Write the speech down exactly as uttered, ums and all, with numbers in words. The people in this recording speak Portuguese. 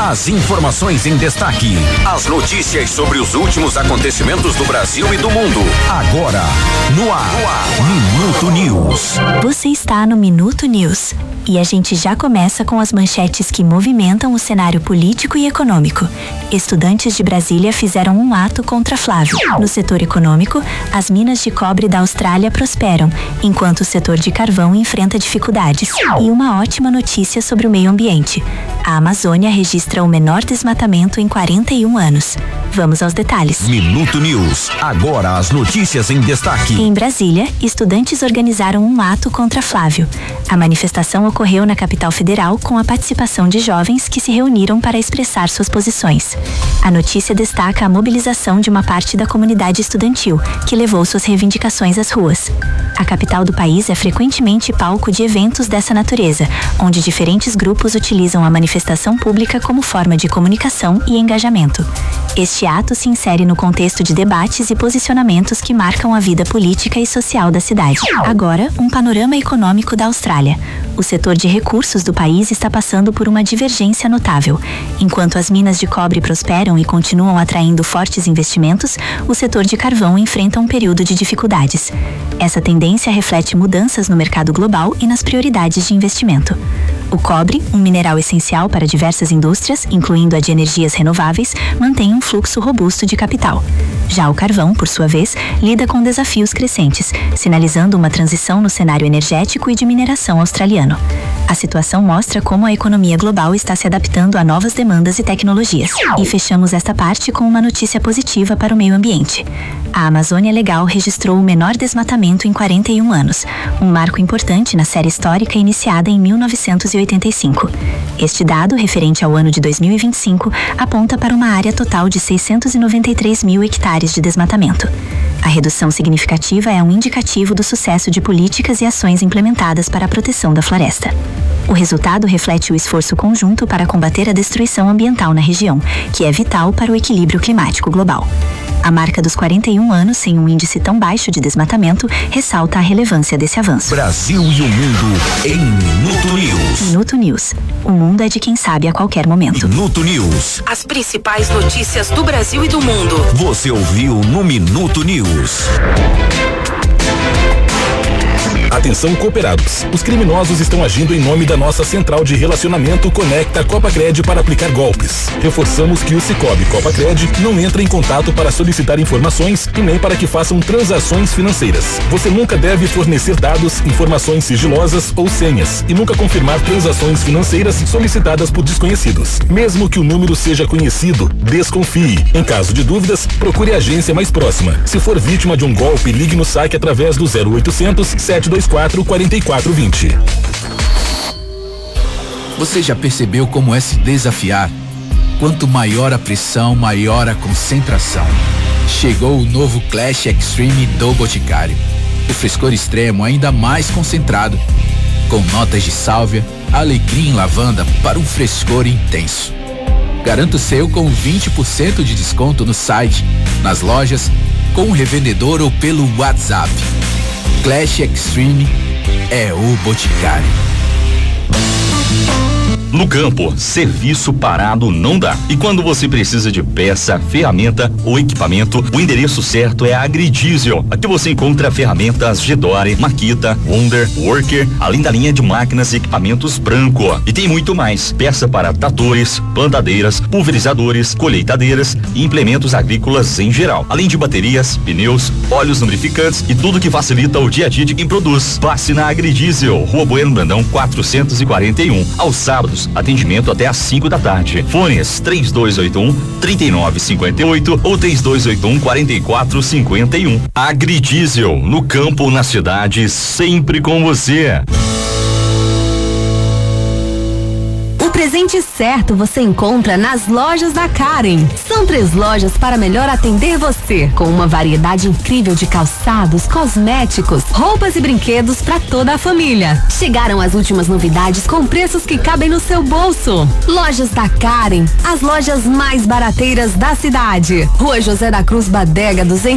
As informações em destaque. As notícias sobre os últimos acontecimentos do Brasil e do mundo. Agora, no ar. No ar. Minuto News. Você está no Minuto News. E a gente já começa com as manchetes que movimentam o cenário político e econômico. Estudantes de Brasília fizeram um ato contra Flávio. No setor econômico, as minas de cobre da Austrália prosperam, enquanto o setor de carvão enfrenta dificuldades. E uma ótima notícia sobre o meio ambiente. A Amazônia registra o menor desmatamento em quarenta e um anos. Vamos aos detalhes. Minuto News. Agora as notícias em destaque. Em Brasília, estudantes organizaram um ato contra Flávio. A manifestação ocorreu na capital federal com a participação de jovens que se reuniram para expressar suas posições. A notícia destaca a mobilização de uma parte da comunidade estudantil, que levou suas reivindicações às ruas. A capital do país é frequentemente palco de eventos dessa natureza, onde diferentes grupos utilizam a manifestação pública como forma de comunicação e engajamento. Este ato se insere no contexto de debates e posicionamentos que marcam a vida política e social da cidade. Agora, um panorama econômico da Austrália. O setor de recursos do país está passando por uma divergência notável. Enquanto as minas de cobre prosperam e continuam atraindo fortes investimentos, o setor de carvão enfrenta um período de dificuldades. Essa tendência reflete mudanças no mercado global e nas prioridades de investimento. O cobre, um mineral essencial para diversas indústrias, incluindo a de energias renováveis, mantém um fluxo robusto de capital. Já o carvão, por sua vez, lida com desafios crescentes, sinalizando uma transição no cenário energético e de mineração australiano. A situação mostra como a economia global está se adaptando a novas demandas e tecnologias. E fechamos esta parte com uma notícia positiva para o meio ambiente. A Amazônia Legal registrou o menor desmatamento em quarenta e um anos, um marco importante na série histórica iniciada em mil novecentos e oitenta e cinco. Este dado, referente ao ano de dois mil e vinte e cinco, aponta para uma área total de seiscentos e noventa e três mil hectares de desmatamento. A redução significativa é um indicativo do sucesso de políticas e ações implementadas para a proteção da floresta. O resultado reflete o esforço conjunto para combater a destruição ambiental na região, que é vital para o equilíbrio climático global. A marca dos quarenta e um anos sem um índice tão baixo de desmatamento ressalta a relevância desse avanço. Brasil e o mundo em Minuto News. Minuto News. O mundo é de quem sabe a qualquer momento. Minuto News. As principais notícias do Brasil e do mundo. Você ouviu no Minuto News. Atenção, cooperados. Os criminosos estão agindo em nome da nossa central de relacionamento Conecta Copacred para aplicar golpes. Reforçamos que o Cicobi Copacred não entra em contato para solicitar informações e nem para que façam transações financeiras. Você nunca deve fornecer dados, informações sigilosas ou senhas e nunca confirmar transações financeiras solicitadas por desconhecidos. Mesmo que o número seja conhecido, desconfie. Em caso de dúvidas, procure a agência mais próxima. Se for vítima de um golpe, ligue no saque através do zero oitocentos, sete dois quatro, quatro quatro dois zero. Você já percebeu como é se desafiar? Quanto maior a pressão, maior a concentração. Chegou o novo Clash Extreme do Boticário. O frescor extremo ainda mais concentrado, com notas de sálvia, alecrim e lavanda para um frescor intenso. Garanta o seu com vinte por cento de desconto no site, nas lojas, com o revendedor ou pelo WhatsApp. Clash Extreme é o Boticário. No campo, serviço parado não dá. E quando você precisa de peça, ferramenta ou equipamento, o endereço certo é a Agridiesel. Aqui você encontra ferramentas Gedore, Makita, Wonder, Worker, além da linha de máquinas e equipamentos Branco. E tem muito mais. Peça para tratores, plantadeiras, pulverizadores, colheitadeiras e implementos agrícolas em geral. Além de baterias, pneus, óleos lubrificantes e tudo que facilita o dia a dia de quem produz. Passe na Agridiesel, Rua Bueno Brandão quatrocentos e quarenta e um. Aos sábados, atendimento até às cinco da tarde. Fones três dois oito um, três nove cinco oito ou três dois oito um, quatro quatro cinco um. Agridiesel, no campo, na cidade, sempre com você. O presente certo você encontra nas lojas da Karen. São três lojas para melhor atender você, com uma variedade incrível de calçados, cosméticos, roupas e brinquedos para toda a família. Chegaram as últimas novidades com preços que cabem no seu bolso. Lojas da Karen, as lojas mais barateiras da cidade. Rua José da Cruz Badega duzentos